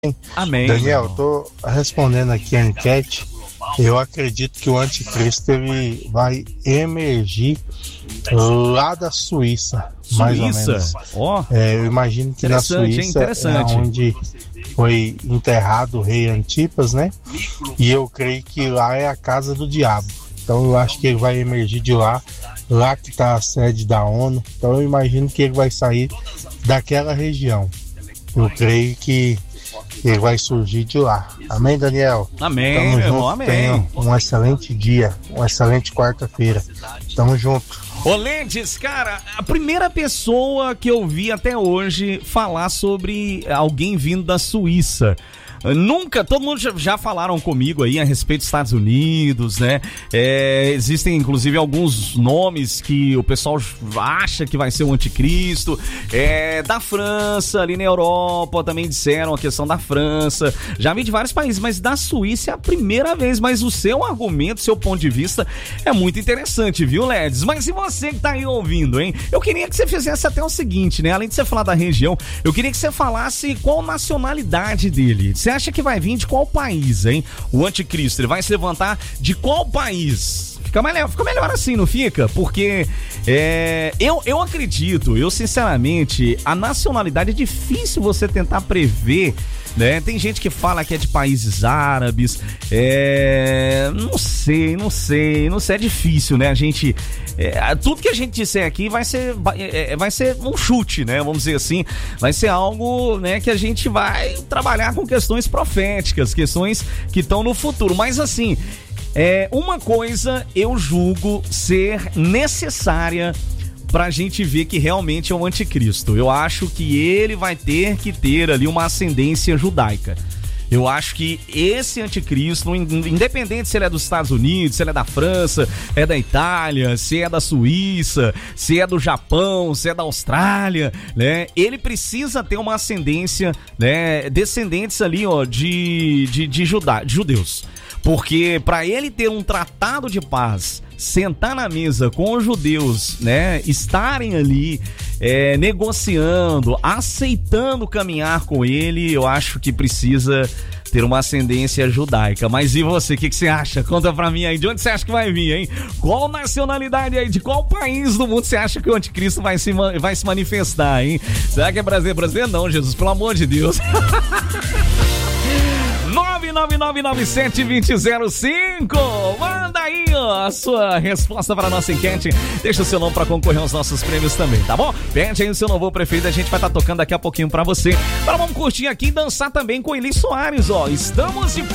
Amém. Daniel, tô respondendo aqui a enquete. Eu acredito que o anticristo ele vai emergir lá da Suíça, mais ou menos. Eu imagino que na Suíça é onde foi enterrado o rei Antipas, né? E eu creio que lá é a casa do diabo. Então eu acho que ele vai emergir de lá que está a sede da ONU. Então eu imagino que ele vai sair daquela região. Eu creio que ele vai surgir de lá. Amém, Daniel? Amém, Tamo meu junto. irmão, amém. Tenha um excelente dia, uma excelente quarta-feira. Tamo junto. Ô Lendes, cara, a primeira pessoa que eu vi até hoje falar sobre alguém vindo da Suíça. Nunca, todo mundo já falaram comigo aí a respeito dos Estados Unidos, né? Existem inclusive alguns nomes que o pessoal acha que vai ser o anticristo. Da França, ali na Europa também disseram a questão da França. Já vi de vários países, mas da Suíça é a primeira vez. Mas o seu argumento, seu ponto de vista é muito interessante, viu, Ledes? Mas e você que tá aí ouvindo, hein? Eu queria que você fizesse até o seguinte, né? Além de você falar da região, eu queria que você falasse qual nacionalidade dele. Você acha que vai vir de qual país, hein? O anticristo, ele vai se levantar de qual país? Fica melhor assim, não fica? Porque eu acredito, eu sinceramente, a nacionalidade é difícil você tentar prever, né? Tem gente que fala que é de países árabes, não sei, é difícil, né? A gente, tudo que a gente disser aqui vai ser um chute, né? Vamos dizer assim, vai ser algo, né, que a gente vai trabalhar com questões proféticas, questões que estão no futuro, mas assim, uma coisa eu julgo ser necessária pra gente ver que realmente é um anticristo. Eu acho que ele vai ter que ter ali uma ascendência judaica. Eu acho que esse anticristo, independente se ele é dos Estados Unidos, se ele é da França, é da Itália, se é da Suíça, se é do Japão, se é da Austrália, né? Ele precisa ter uma ascendência, né? Descendentes ali, ó, de judeus. Porque para ele ter um tratado de paz, sentar na mesa com os judeus, né, estarem ali negociando, aceitando caminhar com ele, eu acho que precisa ter uma ascendência judaica. Mas e você, o que você acha? Conta pra mim aí, de onde você acha que vai vir, hein? Qual nacionalidade aí, de qual país do mundo você acha que o anticristo vai se manifestar, hein? Será que é brasileiro? Brasileiro não, Jesus, pelo amor de Deus. 999972005. Manda aí a sua resposta para a nossa enquete. Deixa o seu nome para concorrer aos nossos prêmios também, tá bom? Pede aí o seu novo preferido, a gente vai estar tocando daqui a pouquinho para você. Agora vamos curtir aqui e dançar também com Eli Soares, ó. Estamos de